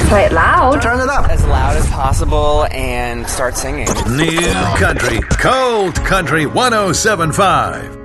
Play it loud. Turn it up. As loud as possible and start singing. New Country, Cold Country 107.5.